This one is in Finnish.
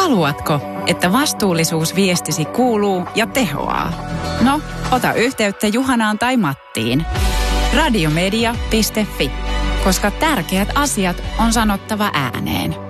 Haluatko, että vastuullisuusviestisi kuuluu ja tehoaa? No, ota yhteyttä Juhanaan tai Mattiin. Radiomedia.fi, koska tärkeät asiat on sanottava ääneen.